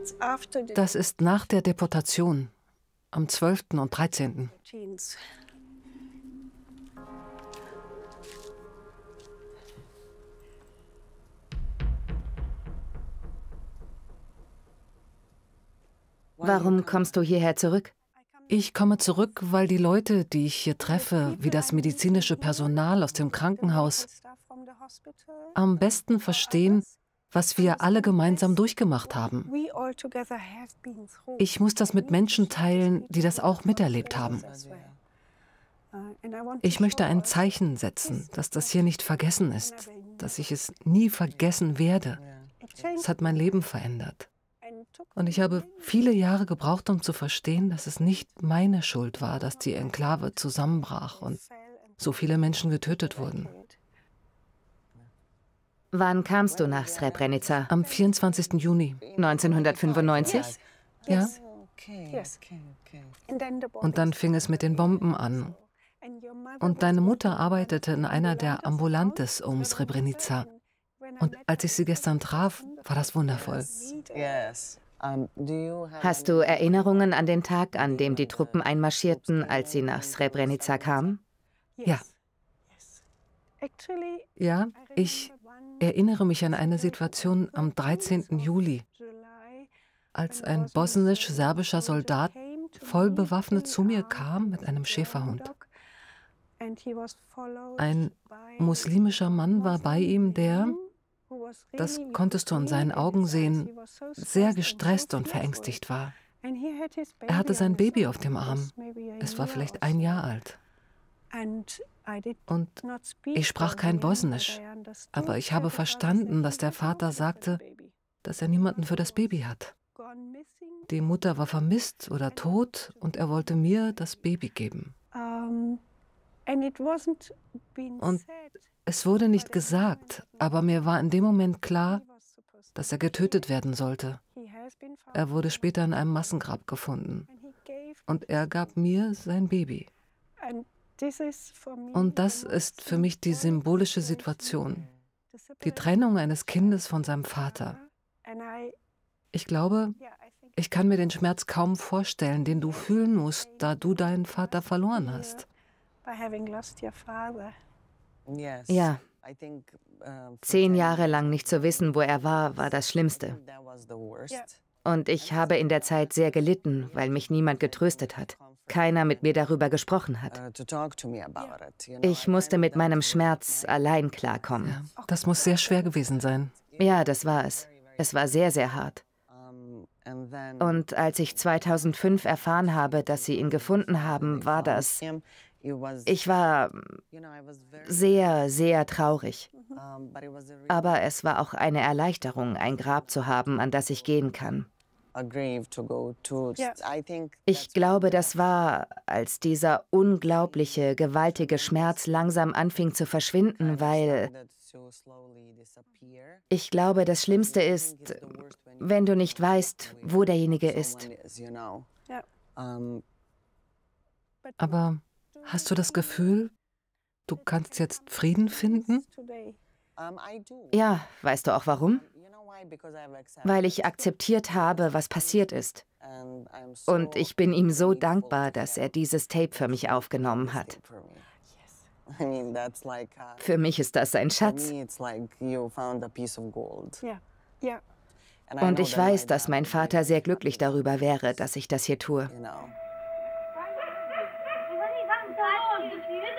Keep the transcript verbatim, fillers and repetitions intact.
Das ist nach der Deportation, am zwölften und dreizehnten Warum kommst du hierher zurück? Ich komme zurück, weil die Leute, die ich hier treffe, wie das medizinische Personal aus dem Krankenhaus, am besten verstehen, was wir alle gemeinsam durchgemacht haben. Ich muss das mit Menschen teilen, die das auch miterlebt haben. Ich möchte ein Zeichen setzen, dass das hier nicht vergessen ist, dass ich es nie vergessen werde. Es hat mein Leben verändert. Und ich habe viele Jahre gebraucht, um zu verstehen, dass es nicht meine Schuld war, dass die Enklave zusammenbrach und so viele Menschen getötet wurden. Wann kamst du nach Srebrenica? Am vierundzwanzigsten Juni neunzehnhundertfünfundneunzig? Ja. Und dann fing es mit den Bomben an. Und deine Mutter arbeitete in einer der Ambulantes um Srebrenica. Und als ich sie gestern traf, war das wundervoll. Hast du Erinnerungen an den Tag, an dem die Truppen einmarschierten, als sie nach Srebrenica kamen? Ja. Ja, ich erinnere mich an eine Situation am dreizehnten Juli, als ein bosnisch-serbischer Soldat voll bewaffnet zu mir kam mit einem Schäferhund. Ein muslimischer Mann war bei ihm, der, das konntest du in seinen Augen sehen, sehr gestresst und verängstigt war. Er hatte sein Baby auf dem Arm. Es war vielleicht ein Jahr alt. Und ich sprach kein Bosnisch, aber ich habe verstanden, dass der Vater sagte, dass er niemanden für das Baby hat. Die Mutter war vermisst oder tot und er wollte mir das Baby geben. Und es wurde nicht gesagt, aber mir war in dem Moment klar, dass er getötet werden sollte. Er wurde später in einem Massengrab gefunden. Und er gab mir sein Baby. Und das ist für mich die symbolische Situation. Die Trennung eines Kindes von seinem Vater. Ich glaube, ich kann mir den Schmerz kaum vorstellen, den du fühlen musst, da du deinen Vater verloren hast. Ja. Zehn Jahre lang nicht zu wissen, wo er war, war das Schlimmste. Und ich habe in der Zeit sehr gelitten, weil mich niemand getröstet hat. Keiner mit mir darüber gesprochen hat. Ich musste mit meinem Schmerz allein klarkommen. Ja, das muss sehr schwer gewesen sein. Ja, das war es. Es war sehr, sehr hart. Und als ich zweitausendfünf erfahren habe, dass sie ihn gefunden haben, war das... Ich war sehr, sehr traurig. Aber es war auch eine Erleichterung, ein Grab zu haben, an das ich gehen kann. Ich glaube, das war, als dieser unglaubliche, gewaltige Schmerz langsam anfing zu verschwinden, weil ich glaube, das Schlimmste ist, wenn du nicht weißt, wo derjenige ist. Aber hast du das Gefühl, du kannst jetzt Frieden finden? Ja, weißt du auch warum? Weil ich akzeptiert habe, was passiert ist. Und ich bin ihm so dankbar, dass er dieses Tape für mich aufgenommen hat. Für mich ist das ein Schatz. Und ich weiß, dass mein Vater sehr glücklich darüber wäre, dass ich das hier tue.